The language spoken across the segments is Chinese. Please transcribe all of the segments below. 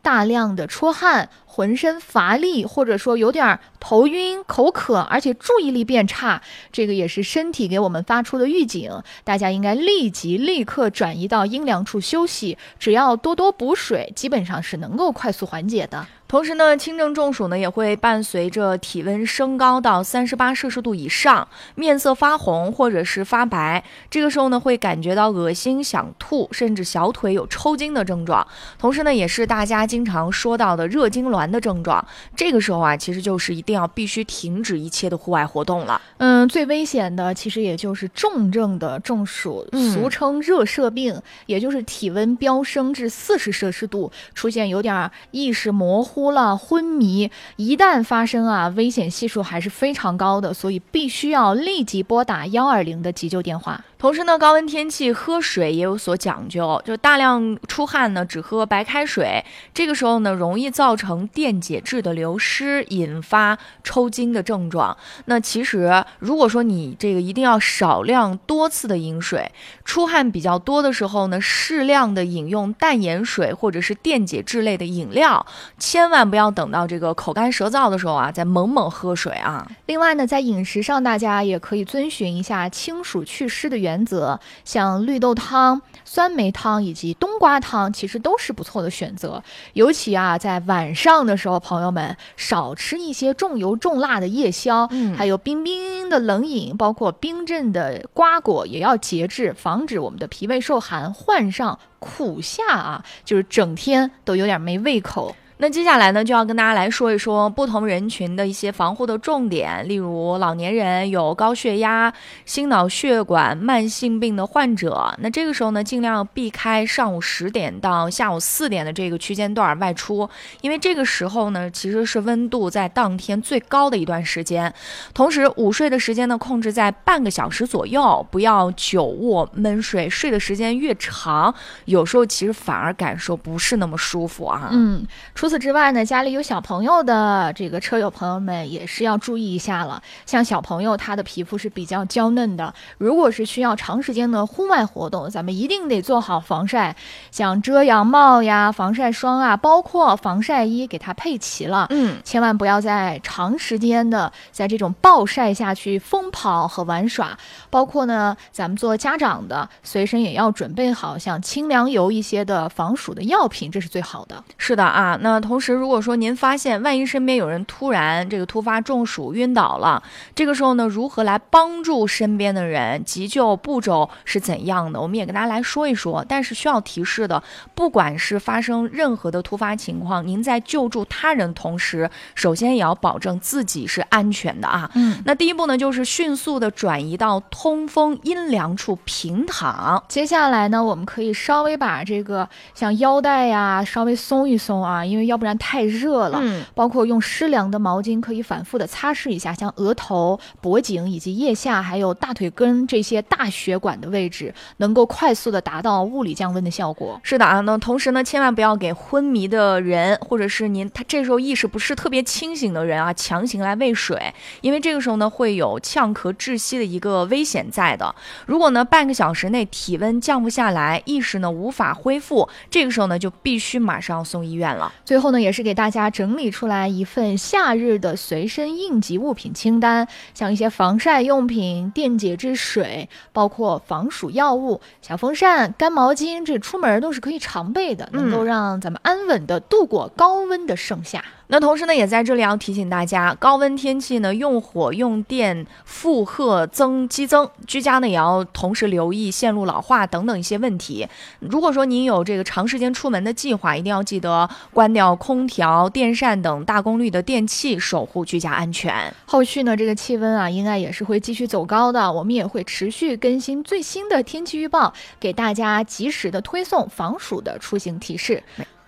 大量的出汗，浑身乏力，或者说有点头晕、口渴，而且注意力变差，这个也是身体给我们发出的预警，大家应该立刻转移到阴凉处休息，只要多多补水，基本上是能够快速缓解的。 同时呢，轻症中暑呢也会伴随着体温升高到38摄氏度以上，面色发红或者是发白，这个时候呢会感觉到恶心、想吐，甚至小腿有抽筋的症状。同时呢，也是大家经常说到的热痉挛的症状。这个时候啊，其实就是一定要必须停止一切的户外活动了。 最危险的其实也就是重症的中暑，俗称热射病，也就是体温飙升至40摄氏度，出现有点意识模糊了、昏迷，一旦发生啊，危险系数还是非常高的，所以必须要立即拨打120的急救电话。 同时呢，高温天气喝水也有所讲究，就大量出汗呢，只喝白开水，这个时候呢，容易造成电解质的流失，引发抽筋的症状。那其实如果说你这个一定要少量多次的饮水，出汗比较多的时候呢，适量的饮用淡盐水或者是电解质类的饮料，千万不要等到这个口干舌燥的时候啊，再猛喝水啊。 另外呢，在饮食上，大家也可以遵循一下清暑祛湿的原则，像绿豆汤、酸梅汤以及冬瓜汤，其实都是不错的选择。尤其啊，在晚上的时候，朋友们少吃一些重油重辣的夜宵，还有冰冰的冷饮，包括冰镇的瓜果也要节制，防止我们的脾胃受寒，患上苦夏啊，就是整天都有点没胃口。 那接下来呢，就要跟大家来说一说不同人群的一些防护的重点，例如老年人、有高血压、心脑血管慢性病的患者。那这个时候呢，尽量避开上午10点到下午4点的这个区间段外出，因为这个时候呢，其实是温度在当天最高的一段时间。同时，午睡的时间呢，控制在半个小时左右，不要久卧闷睡，睡的时间越长，有时候其实反而感受不是那么舒服啊。 除此之外呢，家里有小朋友的这个车友朋友们也是要注意一下了。像小朋友他的皮肤是比较娇嫩的，如果是需要长时间的户外活动，咱们一定得做好防晒，像遮阳帽呀、防晒霜啊，包括防晒衣给它配齐了。千万不要在长时间的在这种暴晒下去疯跑和玩耍。包括呢，咱们做家长的随身也要准备好像清凉油一些的防暑的药品，这是最好的。 是的啊，那同时如果说您发现万一身边有人突然这个突发中暑晕倒了，这个时候呢，如何来帮助身边的人，急救步骤是怎样的，我们也跟大家来说一说。但是需要提示的，不管是发生任何的突发情况，您在救助他人的同时，首先也要保证自己是安全的啊。那第一步呢，就是迅速的转移到通风阴凉处平躺。 接下来呢，我们可以稍微把这个像腰带呀稍微松一松啊，因为要不然太热了。包括用湿凉的毛巾可以反复的擦拭一下，像额头、脖颈以及腋下还有大腿根这些大血管的位置，能够快速的达到物理降温的效果。 是的啊，那同时呢，千万不要给昏迷的人或者是他这时候意识不是特别清醒的人啊，强行来喂水，因为这个时候呢会有呛咳窒息的一个危险在的。如果呢半个小时内体温降不下来，意识呢无法恢复，这个时候呢就必须马上送医院了。 最后呢，也是给大家整理出来一份夏日的随身应急物品清单，像一些防晒用品、电解质水，包括防暑药物、小风扇、干毛巾，这出门都是可以常备的，能够让咱们安稳的度过高温的盛夏。 那同时呢，也在这里要提醒大家，高温天气呢，用火用电负荷激增，居家呢也要同时留意线路老化等等一些问题。如果说您有这个长时间出门的计划，一定要记得关掉空调、电扇等大功率的电器，守护居家安全。 后续呢，这个气温啊，应该也是会继续走高的，我们也会持续更新最新的天气预报，给大家及时的推送防暑的出行提示。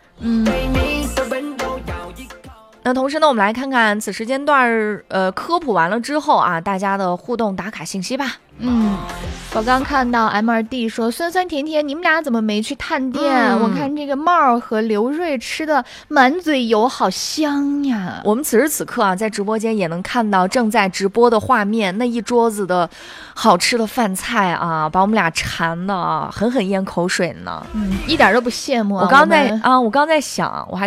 那同时呢，我们来看看此时间段科普完了之后啊，大家的互动打卡信息吧。 我刚看到 M2D 说，酸酸甜甜，你们俩怎么没去探店？我看这个帽和刘瑞吃的满嘴油，好香呀！ 我们此时此刻啊，在直播间也能看到正在直播的画面，那一桌子的好吃的饭菜啊，把我们俩馋的狠狠咽口水呢。 一点都不羡慕啊！ 我刚在想，我还